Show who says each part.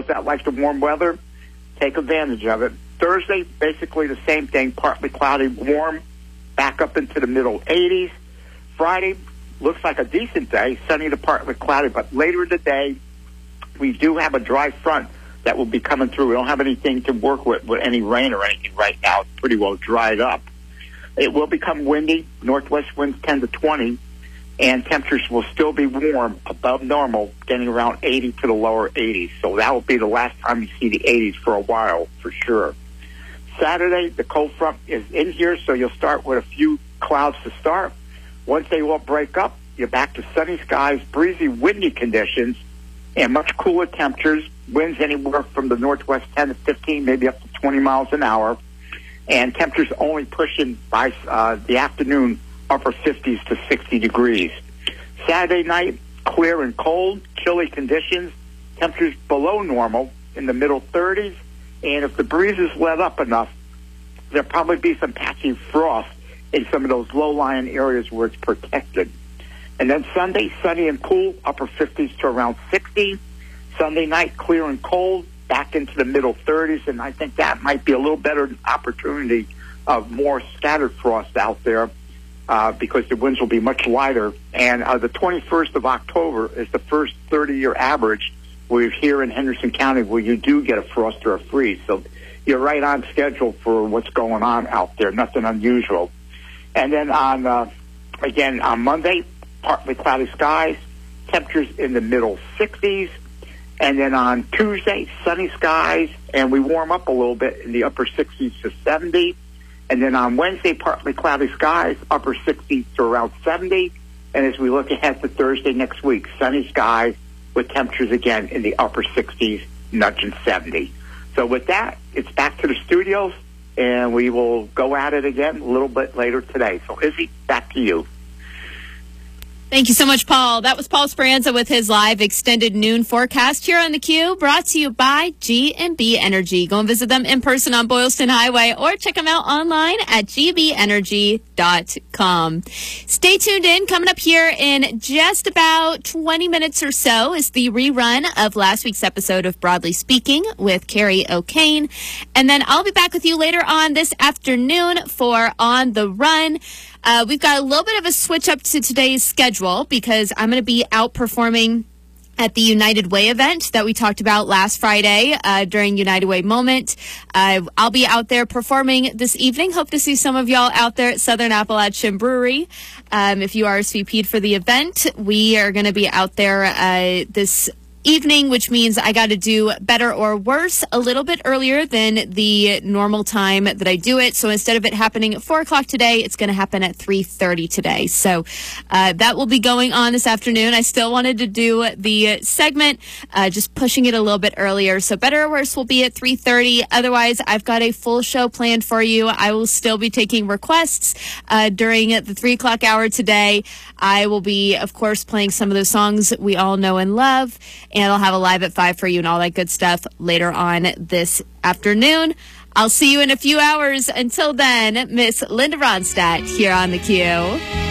Speaker 1: those that like the warm weather, take advantage of it. Thursday, basically the same thing, partly cloudy, warm, back up into the middle 80s. Friday looks like a decent day, sunny to partly cloudy, but later in the day, we do have a dry front that will be coming through. We don't have anything to work with any rain or anything right now. It's pretty well dried up. It will become windy, northwest winds 10 to 20, and temperatures will still be warm, above normal, getting around 80 to the lower 80s. So that will be the last time you see the 80s for a while, for sure. Saturday, the cold front is in here, so you'll start with a few clouds to start. Once they will break up, you're back to sunny skies, breezy, windy conditions, and much cooler temperatures. Winds anywhere from the northwest 10 to 15, maybe up to 20 miles an hour. And temperatures only pushing by the afternoon upper 50s to 60 degrees. Saturday night, clear and cold, chilly conditions, temperatures below normal in the middle 30s. And if the breezes let up enough, there'll probably be some patchy frost in some of those low-lying areas where it's protected. And then Sunday, sunny and cool, upper 50s to around 60. Sunday night, clear and cold, back into the middle 30s. And I think that might be a little better opportunity of more scattered frost out there because the winds will be much lighter. And the 21st of October is the first 30-year average we're here in Henderson County where you do get a frost or a freeze. So you're right on schedule for what's going on out there, nothing unusual. And then again, on Monday, partly cloudy skies, temperatures in the middle 60s. And then on Tuesday, sunny skies, and we warm up a little bit in the upper 60s to 70. And then on Wednesday, partly cloudy skies, upper 60s to around 70. And as we look ahead to Thursday next week, sunny skies with temperatures again in the upper 60s, nudging 70. So with that, it's back to the studios, and we will go at it again a little bit later today. So Izzy, back to you.
Speaker 2: Thank you so much, Paul. That was Paul Speranza with his live extended noon forecast here on theCUBE, brought to you by G&B Energy. Go and visit them in person on Boylston Highway or check them out online at gbeenergy.com. Stay tuned in. Coming up here in just about 20 minutes or so is the rerun of last week's episode of Broadly Speaking with Carrie O'Kane. And then I'll be back with you later on this afternoon for On the Run. We've got a little bit of a switch up to today's schedule because I'm going to be out performing at the United Way event that we talked about last Friday during United Way Moment. I'll be out there performing this evening. Hope to see some of y'all out there at Southern Appalachian Brewery. If you RSVP'd for the event, we are going to be out there this evening, which means I got to do better or worse a little bit earlier than the normal time that I do it. So instead of it happening at 4 o'clock today, it's going to happen at 3:30 today. So that will be going on this afternoon. I still wanted to do the segment, just pushing it a little bit earlier. So better or worse will be at 3:30. Otherwise, I've got a full show planned for you. I will still be taking requests during the 3 o'clock hour today. I will be, of course, playing some of those songs we all know and love. And I'll have a live at 5 for you and all that good stuff later on this afternoon. I'll see you in a few hours. Until then, Miss Linda Ronstadt here on theCUBE.